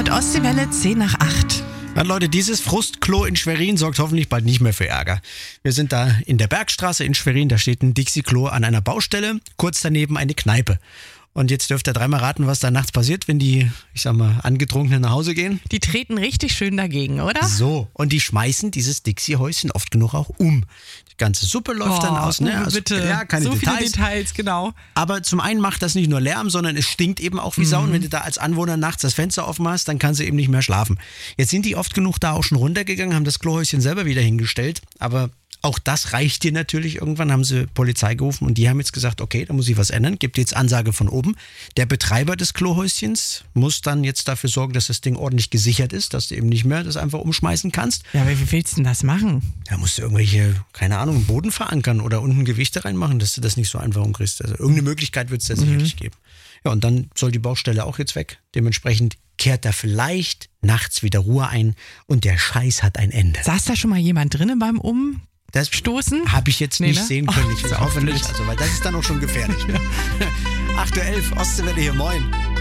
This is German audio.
mit Ostseewelle 10 nach 8. Na Leute, dieses Frustklo in Schwerin sorgt hoffentlich bald nicht mehr für Ärger. Wir sind da in der Bergstraße in Schwerin, da steht ein Dixie-Klo an einer Baustelle, kurz daneben eine Kneipe. Und jetzt dürft ihr dreimal raten, was da nachts passiert, wenn die, Angetrunkenen nach Hause gehen. Die treten richtig schön dagegen, oder? So, und die schmeißen dieses Dixie-Häuschen oft genug auch um. Die ganze Suppe läuft dann aus. Ne? Also, bitte, ja, keine so Details. viele Details, genau. Aber zum einen macht das nicht nur Lärm, sondern es stinkt eben auch wie Sau. Und wenn du da als Anwohner nachts das Fenster offen hast, dann kannst du eben nicht mehr schlafen. Jetzt sind die oft genug da auch schon runtergegangen, haben das Klohäuschen selber wieder hingestellt, aber auch das reicht dir natürlich. Irgendwann haben sie Polizei gerufen und die haben jetzt gesagt, okay, da muss sich was ändern. Gibt jetzt Ansage von oben. Der Betreiber des Klohäuschens muss dann jetzt dafür sorgen, dass das Ding ordentlich gesichert ist, dass du eben nicht mehr das einfach umschmeißen kannst. Ja, aber wie willst du denn das machen? Da musst du irgendwelche, keine Ahnung, Boden verankern oder unten Gewichte reinmachen, dass du das nicht so einfach umkriegst. Also irgendeine Möglichkeit wird es da sicherlich geben. Ja, und dann soll die Baustelle auch jetzt weg. Dementsprechend kehrt da vielleicht nachts wieder Ruhe ein und der Scheiß hat ein Ende. Saß da schon mal jemand drinnen beim Umstoßen? Habe ich jetzt nicht ne? sehen können. Ich ist hoffe auch nicht, weil das ist dann auch schon gefährlich. 8:11 Uhr, Ostseewelle hier, moin.